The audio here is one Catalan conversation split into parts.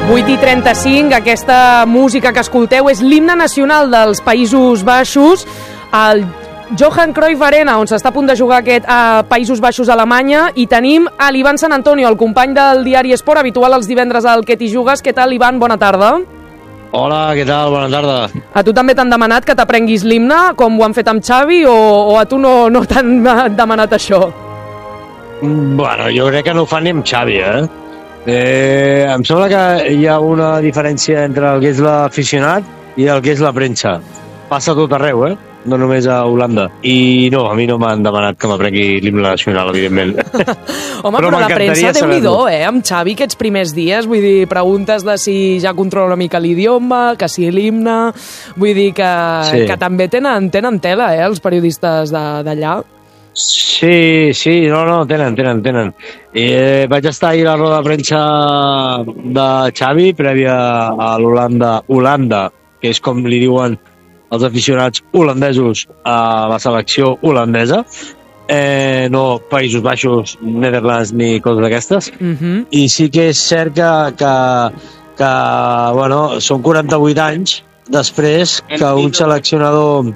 8:35, aquesta música que escolteu és l'himne nacional dels Països Baixos, el Johan Cruyff Arena, on s'està a punt de jugar aquest a Països Baixos, Alemanya, i tenim a l'Ivan Sant Antonio, el company del diari Esport, habitual els divendres al Que t'hi jugues. Què tal, Ivan? Bona tarda. Hola, què tal? Bona tarda. A tu també t'han demanat que t'aprenguis l'himne, com ho han fet amb Xavi, o a tu no t'han demanat això? Bueno, jo crec que no ho fan ni amb Xavi, em sembla que hi ha una diferència entre el que és l'aficionat i el que és la premsa. Passa tot arreu, no només a Holanda. I no, a mi no m'han demanat que m'aprengui l'himne nacional, evidentment. Home, però la premsa, Déu-n'hi-do, amb Xavi aquests primers dies, vull dir, preguntes de si ja controla una mica l'idioma, que si l'himne, vull dir que també tenen tela, els periodistes d'allà. Sí, no, tenen. Vaig estar ahir a la roda de premsa de Xavi, prèvia a Holanda, que és com li diuen els aficionats holandesos a la selecció holandesa, no Països Baixos, Netherlands ni coses d'aquestes. I sí que és cert que bueno, són 48 anys després que un seleccionador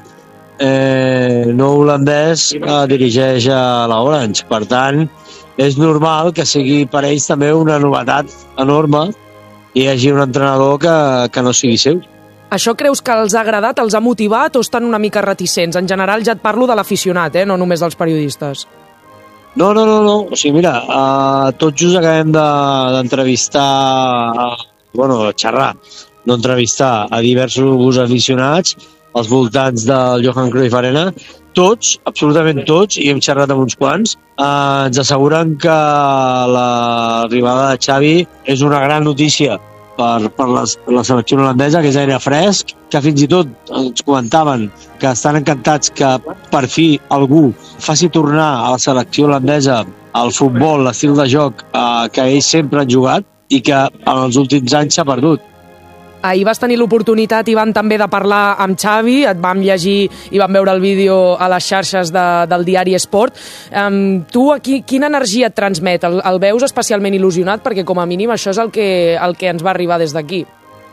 no holandès dirigeix a l'Orange. Per tant, és normal que sigui per ells també una novetat enorme i hi hagi un entrenador que no sigui seu. Això creus que els ha agradat, els ha motivat o estan una mica reticents? En general ja et parlo de l'aficionat, no només dels periodistes. No. O sigui, mira, tots just acabem d'entrevistar, xerrar, no entrevistar a diversos aficionats als voltants del Johan Cruyff Arena. Tots, absolutament tots, i hem xerrat amb uns quants, ens asseguren que l'arribada de Xavi és una gran notícia per la selecció holandesa, que és aire fresc, que fins i tot ens comentaven que estan encantats que per fi algú faci tornar a la selecció holandesa al futbol, l'estil de joc que ells sempre han jugat i que en els últims anys s'ha perdut. Ahir vas tenir l'oportunitat, Ivan, també de parlar amb Xavi, et vam llegir i vam veure el vídeo a les xarxes del diari Esport. Tu aquí, quina energia et transmet? El veus especialment il·lusionat? Perquè com a mínim això és el que ens va arribar des d'aquí.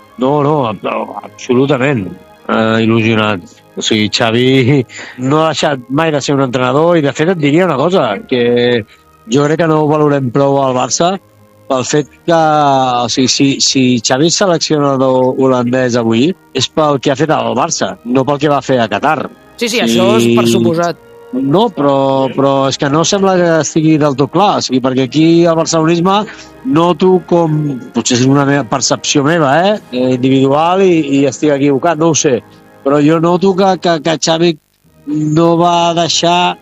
No, absolutament il·lusionat. O sigui, Xavi no ha deixat mai de ser un entrenador i de fet et diria una cosa, que jo crec que no ho valorem prou al Barça pel fet que, o sigui, si Xavi és seleccionador holandès avui és pel que ha fet al Barça, no pel que va fer a Qatar. Sí, això és per suposat. No, però és que no sembla que estigui del tot clar, o sigui, perquè aquí el barcelonisme noto com, potser és una percepció meva, individual i estic equivocat, no ho sé, però jo noto que Xavi no va deixar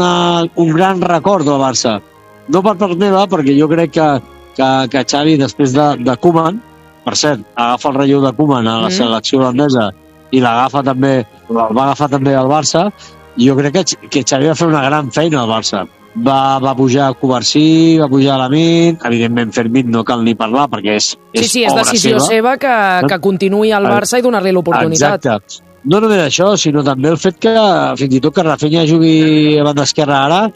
un gran record del Barça. No per part meva, perquè jo crec que Xavi, després de Koeman, per cert, agafa el relleu de Koeman a la selecció holandesa i el va agafar també al Barça, i jo crec que Xavi va fer una gran feina al Barça. Va pujar a Covarsí, va pujar a Lamine, evidentment Fermín no cal ni parlar perquè és és decisió seva que continuï al Barça i donar-li l'oportunitat. Exacte. No només això, sinó també el fet que fins i tot que Rafinha jugui a banda esquerra ara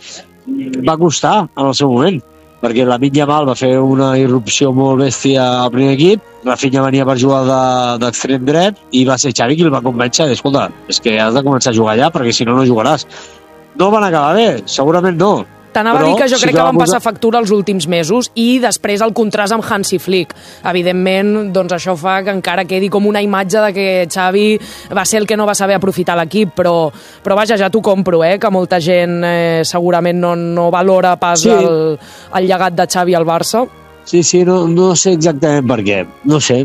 va costar en el seu moment, perquè Lamine Yamal va fer una irrupció molt bèstia al primer equip, Rafinha venia per jugar d'extrem dret i va ser Xavi qui el va convèncer, escolta, és que has de començar a jugar allà perquè si no, no jugaràs. No van acabar bé, segurament no. T'anava a dir que jo crec que van passar factura els últims mesos i després el contrast amb Hansi Flick. Evidentment, doncs això fa que encara quedi com una imatge de que Xavi va ser el que no va saber aprofitar l'equip, però vaja, ja t'ho compro, que molta gent segurament no valora pas el llegat de Xavi al Barça. Sí, no sé exactament per què. No sé,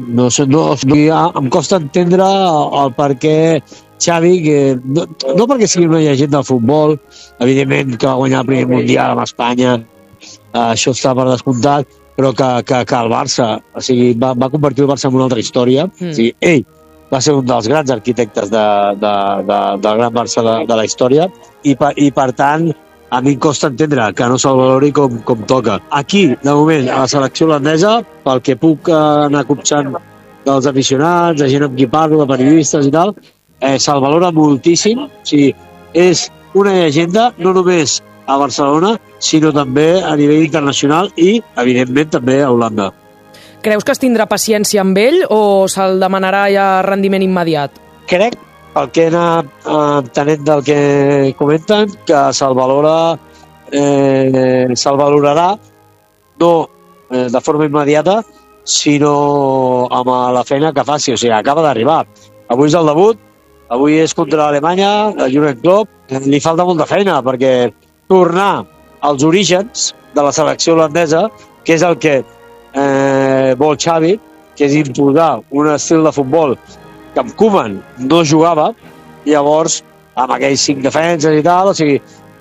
em costa entendre el per què Xavi, que no perquè sigui una llegenda del futbol, evidentment que va guanyar el primer mundial amb Espanya, això està per descomptat, però que el Barça, o sigui, va convertir el Barça en una altra història. O sigui, ell va ser un dels grans arquitectes del gran Barça de la història i per tant a mi em costa entendre que no se'l valori com toca. Aquí, de moment, a la selecció holandesa, pel que puc anar copsant dels aficionats, de gent amb qui parlo, de periodistes i tal, se'l valora moltíssim. O sigui, és una llegenda no només a Barcelona, sinó també a nivell internacional i, evidentment, també a Holanda. Creus que es tindrà paciència amb ell o se'l demanarà ja rendiment immediat? Crec, el que he anat entenent del que comenten, que se'l valorarà no de forma immediata, sinó amb la feina que faci. O sigui, acaba d'arribar. Avui és el debut, avui és contra l'Alemanya, el Jürgen Klopp. Li falta molta feina, perquè tornar als orígens de la selecció holandesa, que és el que vol Xavi, que és imposar un estil de futbol que amb Koeman no jugava, llavors, amb aquells 5 defenses i tal, o sigui,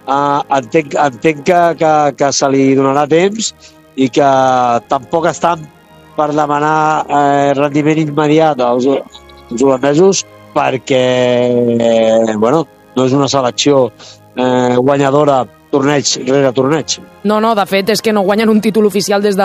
entenc que se li donarà temps i que tampoc estan per demanar rendiment immediat als holandesos, perquè no és una selecció guanyadora torneig rere torneig. No, de fet, és que no guanyen un títol oficial des de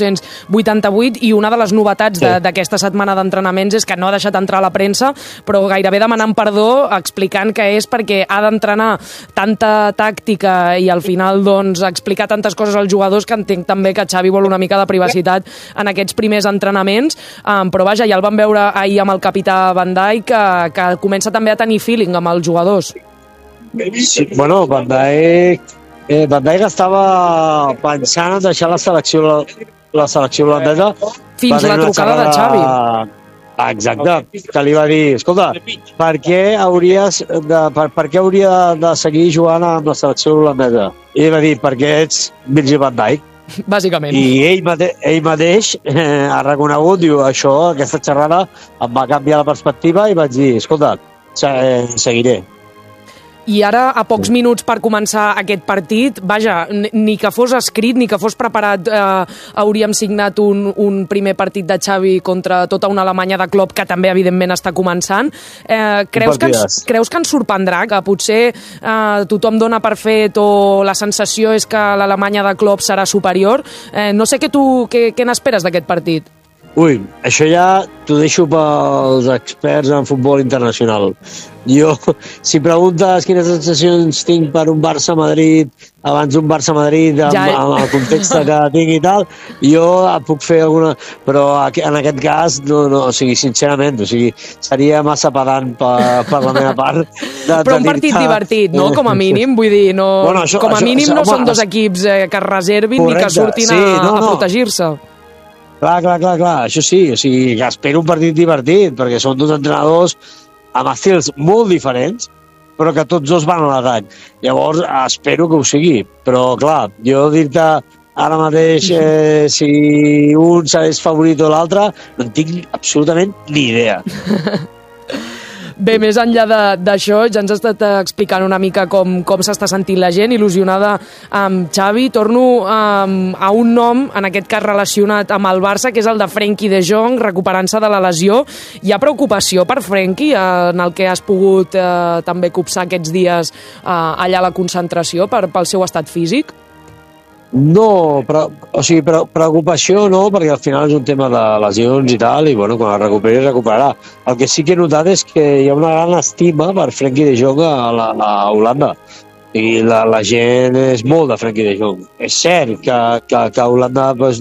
1988 i una de les novetats d'aquesta setmana d'entrenaments és que no ha deixat entrar la premsa, però gairebé demanant perdó, explicant que és perquè ha d'entrenar tanta tàctica i al final doncs explicar tantes coses als jugadors, que entenc també que Xavi vol una mica de privacitat en aquests primers entrenaments, però vaja, ja el vam veure ahir amb el capità Van Dijk, que comença també a tenir feeling amb els jugadors. Sí, bueno, Van Dijk estava pensant en deixar la selecció holandesa fins la trucada de Xavi. Exacte, que li va dir, escolta, per què hauria de seguir jugant amb la selecció holandesa? I va dir, perquè ets Virgil van Dijk. Bàsicament. I ell mateix ha reconegut, diu, aquesta xerrada em va canviar la perspectiva i vaig dir, escolta, seguiré. I ara, a pocs minuts per començar aquest partit, vaja, ni que fos escrit, ni que fos preparat, hauríem signat un primer partit de Xavi contra tota una Alemanya de Klopp, que també, evidentment, està començant. Creus que ens sorprendrà, que potser tothom dona per fet o la sensació és que l'Alemanya de Klopp serà superior? No sé què n'esperes d'aquest partit. Ui, això ja t'ho deixo pels experts en futbol internacional. Jo, si preguntes quines sensacions tinc per un Barça-Madrid, abans un Barça-Madrid, amb el context que tinc i tal, jo puc fer alguna... Però en aquest cas, no, o sigui, sincerament, seria massa pedant per la meva part. Però un partit divertit, no?, com a mínim, vull dir, com a mínim no són dos equips que es reservin ni que surtin a protegir-se. Clar, això sí, o sigui, que espero un partit divertit, perquè són dos entrenadors amb estils molt diferents, però que tots dos van a l'atac. Llavors, espero que ho sigui. Però, clar, jo dir-te ara mateix si un és favorit o l'altre, no en tinc absolutament ni idea. Bé, més enllà d'això, ja ens ha estat explicant una mica com s'està sentint la gent, il·lusionada amb Xavi. Torno a un nom, en aquest cas relacionat amb el Barça, que és el de Frenkie de Jong, recuperant-se de la lesió. Hi ha preocupació per Frenkie, en el que has pogut també copsar aquests dies allà a la concentració, pel seu estat físic? No, preocupació no, perquè al final és un tema de lesions i tal, i bueno, quan es recuperarà. El que sí que he notat és que hi ha una gran estima per Frenkie de Jong a Holanda. I la gent és molt de Frenkie de Jong. És cert que Holanda pues,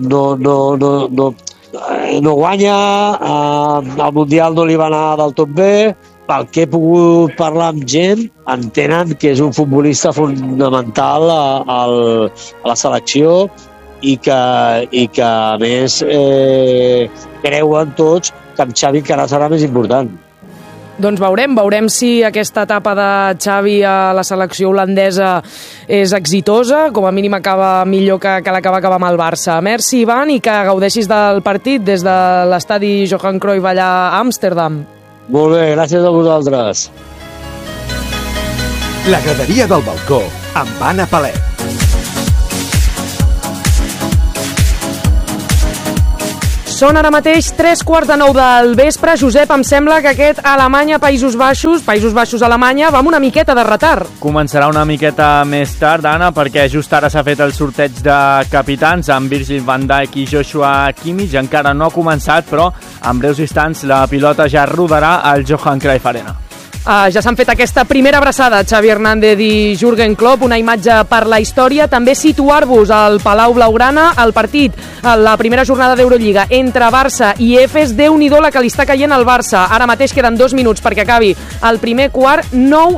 no guanya, al Mundial no li va anar del tot bé. Pel que he pogut parlar amb gent, entenen que és un futbolista fonamental a la selecció i que a més creuen tots que amb Xavi encara serà més important. Doncs veurem si aquesta etapa de Xavi a la selecció holandesa és exitosa, com a mínim acaba millor que la que va acabar amb el Barça. Merci, Ivan, i que gaudeixis del partit des de l'estadi Johan Cruyff allà a Amsterdam. Molt bé, gràcies a vosaltres. La graderia del balcó, amb Anna Palet. Són ara mateix 3:45 del vespre. Josep, em sembla que aquest Alemanya-Països Baixos-Alemanya va amb una miqueta de retard. Començarà una miqueta més tard, Anna, perquè just ara s'ha fet el sorteig de capitans amb Virgil van Dijk i Joshua Kimmich. Encara no ha començat, però en breus instants la pilota ja rodarà al Johan Cruyff Arena. Ja s'han fet aquesta primera abraçada, Xavi Hernández i Jürgen Klopp, una imatge per la història. També situar-vos al Palau Blaugrana, el partit, la primera jornada d'Eurolliga entre Barça i Efes. Déu-n'hi-do la que li està caient al Barça. Ara mateix queden 2 minuts perquè acabi el primer quart.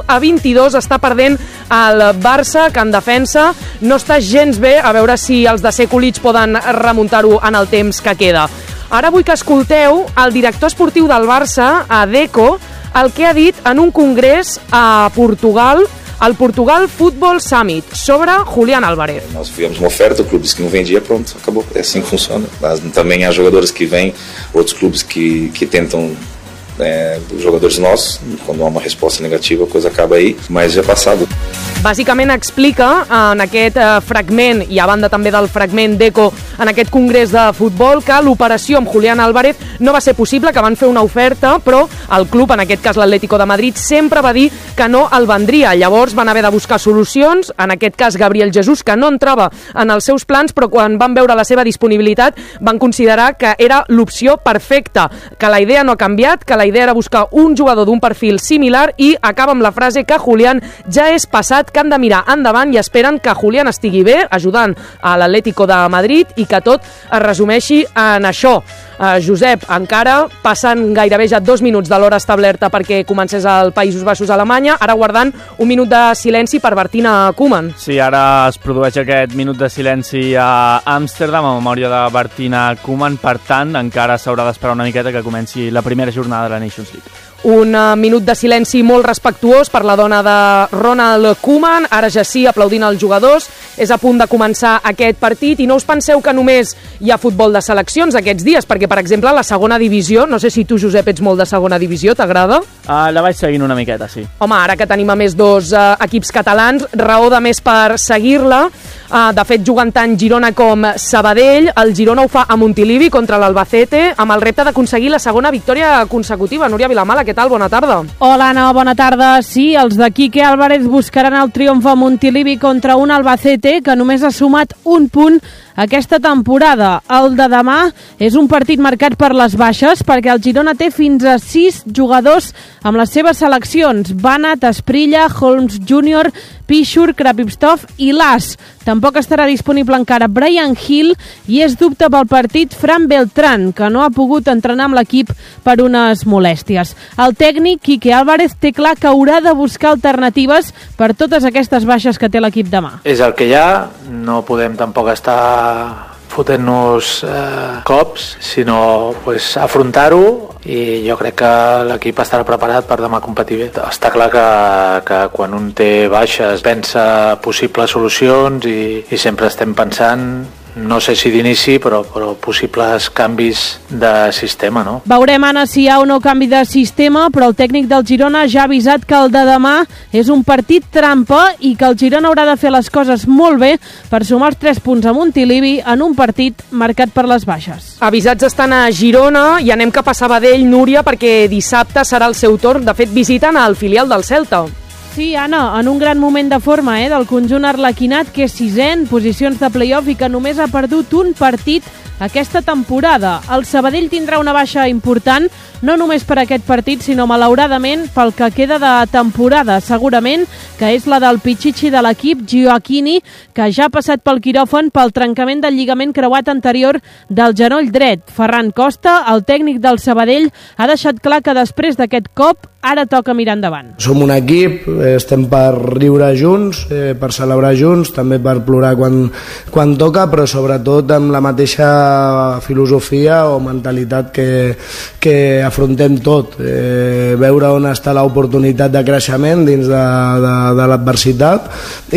9-22 està perdent el Barça, que en defensa no està gens bé. A veure si els de Sekulic poden remuntar-ho en el temps que queda. Ara vull que escolteu el director esportiu del Barça, a Deco, el que ha dit en un congrés a Portugal, el Portugal Football Summit, sobre Julián Álvarez. Nós fizemos uma oferta, clubes que não vendia, pronto, acabou. É assim que funciona. Mas também há jogadores que vêm, outros clubes que tentam jogadores nossos, quando há uma resposta negativa, a coisa acaba aí, mas já passado. Bàsicament explica en aquest fragment, i a banda també del fragment d'Eco en aquest congrés de futbol, que l'operació amb Julián Álvarez no va ser possible, que van fer una oferta, però el club, en aquest cas l'Atlético de Madrid, sempre va dir que no el vendria. Llavors van haver de buscar solucions, en aquest cas Gabriel Jesús, que no entrava en els seus plans, però quan van veure la seva disponibilitat van considerar que era l'opció perfecta, que la idea no ha canviat, que la idea era buscar un jugador d'un perfil similar, i acaba amb la frase que Julián ja és passat, que han de mirar endavant i esperen que Julián estigui bé, ajudant a l'Atlético de Madrid, i que tot es resumeixi en això. Josep, encara passen gairebé ja 2 minuts de l'hora establerta perquè comencés al Països Baixos, Alemanya, ara guardant un minut de silenci per Martina Koeman. Sí, ara es produeix aquest minut de silenci a Amsterdam a memòria de Martina Koeman, per tant encara s'haurà d'esperar una miqueta que comenci la primera jornada de la Nations League. Un minut de silenci molt respectuós per la dona de Ronald Koeman, ara ja sí, aplaudint els jugadors. És a punt de començar aquest partit, i no us penseu que només hi ha futbol de seleccions aquests dies, perquè, per exemple, la segona divisió, no sé si tu, Josep, ets molt de segona divisió, t'agrada? La vaig seguint una miqueta, sí. Home, ara que tenim a més 2 equips catalans, raó de més per seguir-la. De fet, juguen tant Girona com Sabadell. El Girona ho fa a Montilivi contra l'Albacete, amb el repte d'aconseguir la segona victòria consecutiva. Núria Vilamala, què tal? Bona tarda. Hola, Anna, bona tarda. Sí, els de Quique Álvarez buscaran el triomf a Montilivi contra un Albacete que només ha sumat un punt aquesta temporada. El de demà és un partit marcat per les baixes, perquè el Girona té fins a 6 jugadors amb les seves seleccions: Banat, Esprilla, Holmes Jr., Pichur, Krapivstov i Las. Tampoc estarà disponible encara Brian Hill, i és dubte pel partit Fran Beltrán, que no ha pogut entrenar amb l'equip per unes molèsties. El tècnic Quique Álvarez té clar que haurà de buscar alternatives per totes aquestes baixes que té l'equip demà. És el que hi ha, no podem tampoc estar fotent-nos cops, sinó pues, afrontar-ho, i jo crec que l'equip estarà preparat per demà competir bé. Està clar que quan un té baixes pensa possibles solucions i sempre estem pensant, no sé si d'inici, però possibles canvis de sistema, no? Veurem, Anna, si hi ha o no canvi de sistema, però el tècnic del Girona ja ha avisat que el de demà és un partit trampa i que el Girona haurà de fer les coses molt bé per sumar els 3 punts a Montilivi en un partit marcat per les baixes. Avisats estan a Girona, i anem cap a Sabadell, Núria, perquè dissabte serà el seu torn. De fet, visiten al filial del Celta. Sí, Anna, en un gran moment de forma del conjunt arlequinat, que és 6è en posicions de play-off i que només ha perdut un partit aquesta temporada. El Sabadell tindrà una baixa important, no només per aquest partit, sinó malauradament pel que queda de temporada, segurament, que és la del pitxitxi de l'equip, Gioacchini, que ja ha passat pel quiròfan pel trencament del lligament creuat anterior del genoll dret. Ferran Costa, el tècnic del Sabadell, ha deixat clar que després d'aquest cop ara toca mirar endavant. Som un equip, estem per riure junts, per celebrar junts, també per plorar quan toca, però sobretot amb la mateixa filosofia o mentalitat que afrontem tot, veure on està l'oportunitat de creixement dins de l'adversitat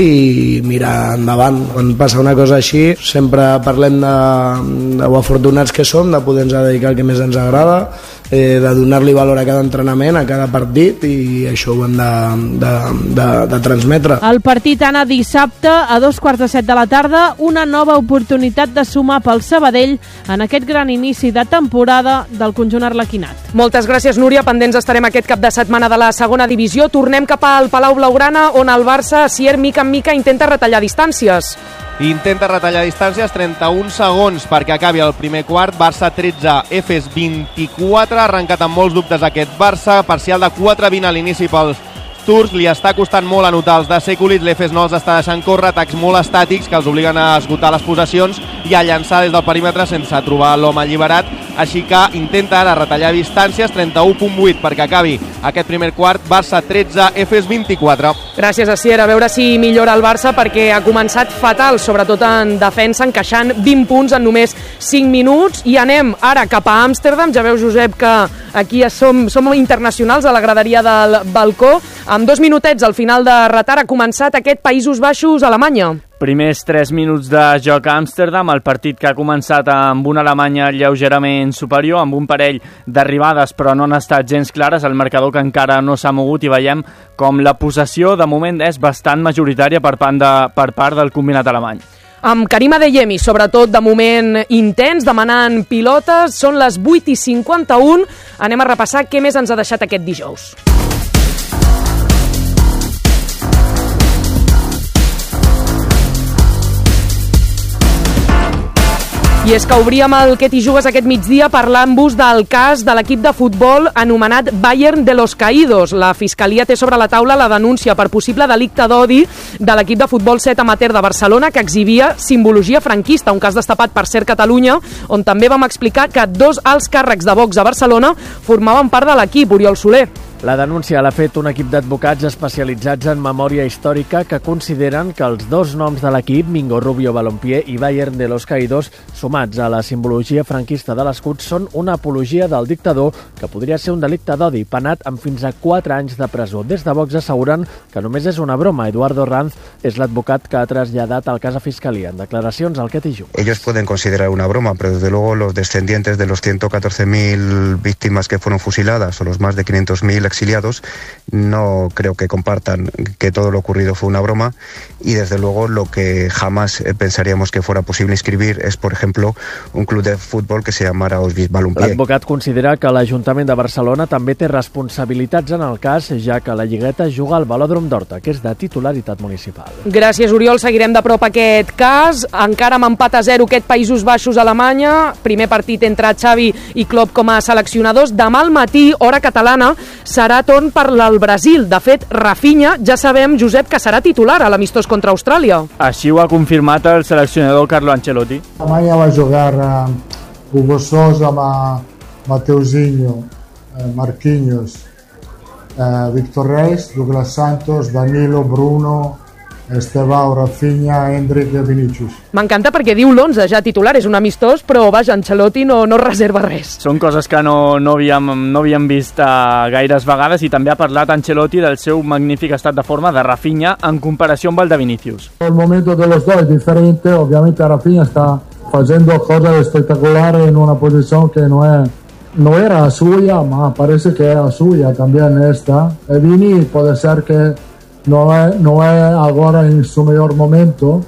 i mirar endavant. Quan passa una cosa així sempre parlem de afortunats que som, de poder-nos dedicar al que més ens agrada, de donar-li valor a cada entrenament, a cada partit, i això ho hem de transmetre. El partit, Anna, dissabte a 2:15 de la tarda, una nova oportunitat de sumar pel Sabadell d'ell en aquest gran inici de temporada del conjunt arlequinat. Moltes gràcies, Núria. Pendents estarem aquest cap de setmana de la segona divisió. Tornem cap al Palau Blaugrana, on el Barça, Sier, mica en mica, intenta retallar distàncies. Intenta retallar distàncies, 31 segons perquè acabi el primer quart. Barça 13, Efes 24. Ha arrencat amb molts dubtes aquest Barça. Parcial de 4-20 a l'inici pels turcs. Li està costant molt anotar els de Sekulic. L'Efes no els està deixant córrer. Atacs molt estàtics que els obliguen a esgotar les possessions i a llançar des del perímetre sense trobar l'home alliberat. Així que intenta ara retallar distàncies, 31,8 perquè acabi aquest primer quart. Barça 13, Efes 24. Gràcies, Asier. A veure si millora el Barça, perquè ha començat fatal, sobretot en defensa, encaixant 20 punts en només 5 minuts. I anem ara cap a Amsterdam. Ja veu, Josep, que aquí som internacionals a la graderia del balcó. Amb 2 minutets al final de retard ha començat aquest Països Baixos-Alemanya. Primers 3 minuts de joc a Amsterdam, el partit que ha començat amb una Alemanya lleugerament superior, amb un parell d'arribades però no han estat gens clares, el marcador que encara no s'ha mogut, i veiem com la possessió de moment és bastant majoritària per part del combinat alemany. Amb Karim Adeyemi, sobretot de moment intens, demanant pilotes. Són les 8:51. Anem a repassar què més ens ha deixat aquest dijous. I és que obríem el Que t'hi jugues aquest migdia parlant-vos del cas de l'equip de futbol anomenat Bayern de los Caídos. La Fiscalia té sobre la taula la denúncia per possible delicte d'odi de l'equip de futbol 7 amateur de Barcelona que exhibia simbologia franquista, un cas destapat per Ser Catalunya, on també vam explicar que 2 alts càrrecs de Vox a Barcelona formaven part de l'equip. Oriol Soler. La denúncia l'ha fet un equip d'advocats especialitzats en memòria històrica que consideren que els 2 noms de l'equip, Mingo Rubio Balompié i Bayern de los Caídos, sumats a la simbologia franquista de l'escut, són una apologia del dictador que podria ser un delicte d'odi, penat amb fins a 4 anys de presó. Des de Vox asseguren que només és una broma. Eduardo Ranz és l'advocat que ha traslladat el cas a Fiscalia. En declaracions al Que t'hi jugues. Ellos pueden considerar una broma, pero desde luego los descendientes de los 114.000 víctimas que fueron fusiladas o los más de 500.000 exiliados no creo que compartan que todo lo ocurrido fue una broma, y desde luego lo que jamás pensaríamos que fuera posible inscribir es, por ejemplo, un club de fútbol que se llamara Auschwitz Balompié. L'advocat considera que l'Ajuntament de Barcelona també té responsabilitats en el cas, ja que la Lligueta juga al Velòdrom d'Horta, que és de titularitat municipal. Gràcies, Oriol. Seguirem de prop aquest cas. Encara amb empat a 0 aquest Països Baixos-Alemanya. Primer partit entre Xavi i Klopp com a seleccionadors. Demà al matí, hora catalana, serà torn per al Brasil. De fet, Rafinha ja sabem, Josep, que serà titular a l'amistós contra Austràlia. Així ho ha confirmat el seleccionador Carlo Ancelotti. Amanhã vai jogar Hugo Sousa, Mateuzinho, Marquinhos, Víctor Reis, Douglas Santos, Danilo, Bruno, Estevao, Rafinha, Hendrik i Vinícius. M'encanta perquè diu l'11 ja titular, és un amistós, però vaja, Ancelotti no reserva res. Són coses que no havíem vist gaires vegades, i també ha parlat Ancelotti del seu magnífic estat de forma de Rafinha en comparació amb el de Vinícius. El momento de los dos es diferente, obviamente Rafinha está haciendo cosas espectaculares en una posición que no era suya, ma parece que era suya también esta. Vini puede ser que no é agora em seu melhor momento.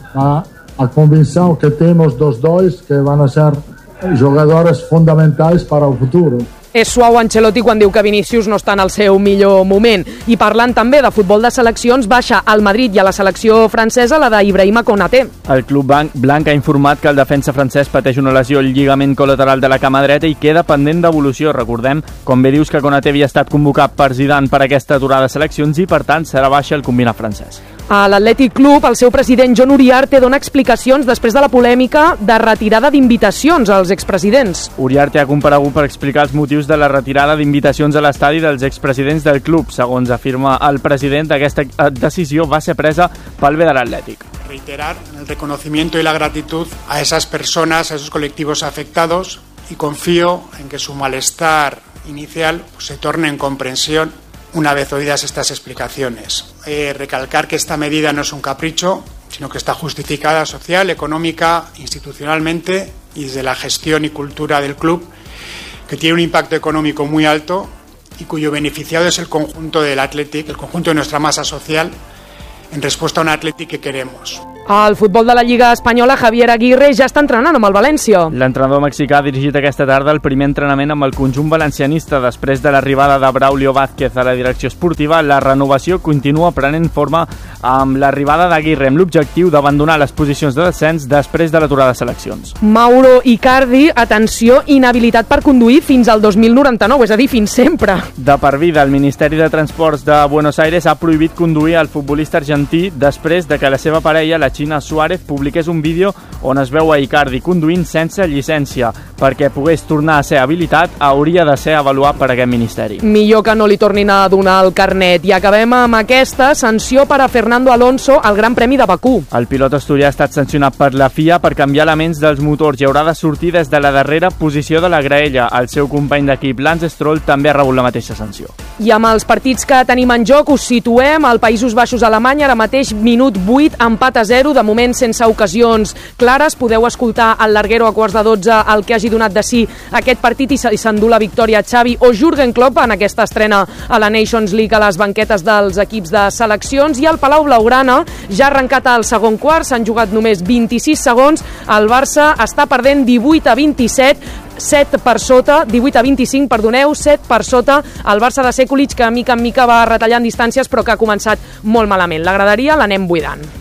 A convicção que temos dos dois que vão ser jogadores fundamentais para o futuro. És suau Ancelotti quan diu que Vinícius no està en el seu millor moment. I parlant també de futbol de seleccions, baixa al Madrid i a la selecció francesa la d'Ibrahima Konaté. El club blanc ha informat que el defensa francès pateix una lesió al lligament col·lateral de la cama dreta i queda pendent d'evolució. Recordem, com bé dius, que Konaté havia estat convocat per Zidane per aquesta aturada de seleccions i, per tant, serà baixa el combinat francès. A l'Atlètic Club, el seu president John Uriarte dona explicacions després de la polèmica de retirada d'invitacions als expresidents. Uriarte ha comparegut per explicar els motius de la retirada d'invitacions a l'estadi dels expresidents del club. Segons afirma el president, aquesta decisió va ser presa pel bé de l'Atlètic. Reiterar el reconocimiento y la gratitud a esas personas, a esos colectivos afectados, y confío en que su malestar inicial se torne en comprensión una vez oídas estas explicaciones. Recalcar que esta medida no es un capricho, sino que está justificada social, económica, institucionalmente y desde la gestión y cultura del club, que tiene un impacto económico muy alto y cuyo beneficiado es el conjunto del Athletic, el conjunto de nuestra masa social, en respuesta a un Athletic que queremos. El futbol de la Lliga Espanyola, Javier Aguirre ja està entrenant amb el València. L'entrenador mexicà ha dirigit aquesta tarda el primer entrenament amb el conjunt valencianista. Després de l'arribada de Braulio Vázquez a la direcció esportiva, la renovació continua prenent forma amb l'arribada d'Aguirre, amb l'objectiu d'abandonar les posicions de descens després de l'aturada de seleccions. Mauro Icardi, atenció, inhabilitat per conduir fins al 2099, és a dir, fins sempre. De per vida, el Ministeri de Transports de Buenos Aires ha prohibit conduir al futbolista argentí després de que la seva parella, la China Suárez, publiqués un vídeo on es veu a Icardi conduint sense llicència. Perquè pogués tornar a ser habilitat, hauria de ser avaluat per aquest ministeri. Millor que no li tornin a donar el carnet. I acabem amb aquesta sanció per a Fernando Alonso al Gran Premi de Bakú. El pilot asturià ha estat sancionat per la FIA per canviar elements dels motors i haurà de sortir des de la darrera posició de la graella. El seu company d'equip, Lance Stroll, també ha rebut la mateixa sanció. I amb els partits que tenim en joc us situem al Països Baixos, Alemanya, ara mateix minut 8, empat a 0, de moment sense ocasions clares. Podeu escoltar al Larguero a quarts de 12 el que hagi donat de si aquest partit i s'endú la victòria Xavi o Jürgen Klopp en aquesta estrena a la Nations League a les banquetes dels equips de seleccions. I el Palau Blaugrana ja ha arrencat al segon quart, s'han jugat només 26 segons, el Barça està perdent 18-27, 7 per sota, 18-25, perdoneu, 7 per sota el Barça de Sekulic, que mica en mica va retallant distàncies però que ha començat molt malament. La graderia l'anem buidant.